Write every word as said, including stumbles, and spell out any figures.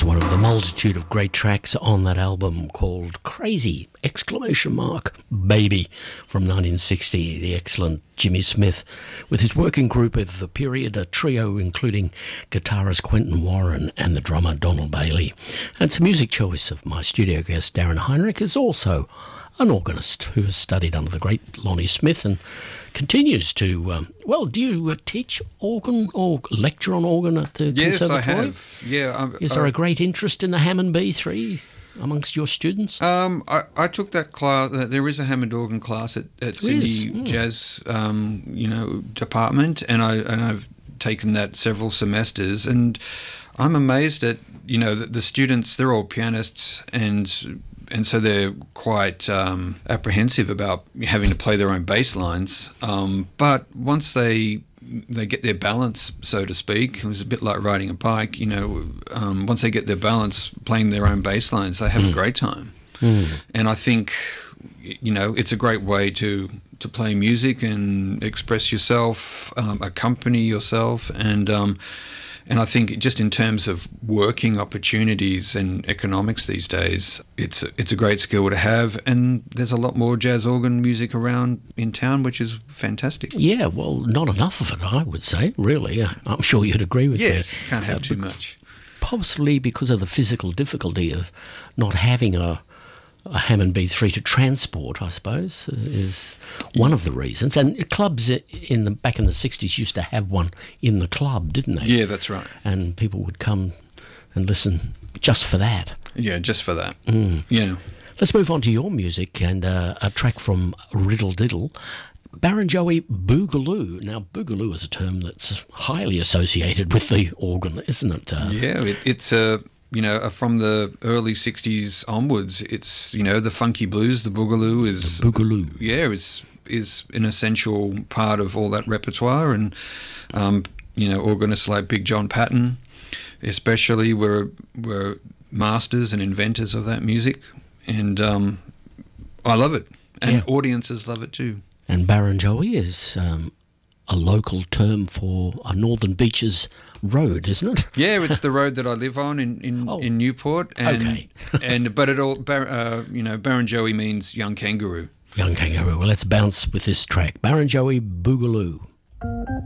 was one of the multitude of great tracks on that album called Crazy! Exclamation mark Baby from nineteen sixty. The excellent Jimmy Smith with his working group of the period, a trio including guitarist Quentin Warren and the drummer Donald Bailey. And it's a music choice of my studio guest Darren Heinrich, is also an organist who has studied under the great Lonnie Smith and continues to, um, well, do you uh, teach organ or lecture on organ at the yes, conservatory? Yes, I have. Yeah. I'm, Is there I, a great interest in the Hammond B three amongst your students? Um, I, I took that class. There is a Hammond organ class at, at Sydney mm. Jazz, um, you know, department, and I and I've taken that several semesters, and I'm amazed at you know the, the students. They're all pianists, and and so they're quite um, apprehensive about having to play their own bass lines. Um, but once they they get their balance, so to speak, it was a bit like riding a bike. You know, um, once they get their balance playing their own bass lines, they have mm. a great time. Mm. And I think, you know, it's a great way to to play music and express yourself, um, accompany yourself, and um, and I think just in terms of working opportunities and economics these days, it's a, it's a great skill to have, and there's a lot more jazz organ music around in town, which is fantastic. Yeah, well, not enough of it, I would say, really. I'm sure you'd agree with yes, that. Yes, can't have uh, too much. Possibly because of the physical difficulty of not having a a Hammond B three to transport, I suppose, is one of the reasons. And clubs in the back in the sixties used to have one in the club, didn't they? Yeah, that's right. And people would come and listen just for that. Yeah, just for that. Mm. Yeah. Let's move on to your music and uh, a track from Riddle Diddle, Barrenjoey Boogaloo. Now, Boogaloo is a term that's highly associated with the organ, isn't it? Uh, yeah, it, it's a... You know, from the early sixties onwards, it's, you know, the funky blues, the boogaloo is... The boogaloo. Yeah, is is an essential part of all that repertoire. And, um, you know, organists like Big John Patton especially were, were masters and inventors of that music. And um, I love it. And yeah. audiences love it too. And Barrenjoey is... Um a local term for a Northern Beaches road, isn't it? Yeah, it's the road that I live on in in, oh, in Newport. And, okay. and but it all, uh, you know, Barrenjoey means young kangaroo. Young kangaroo. Well, let's bounce with this track, Barrenjoey Boogaloo.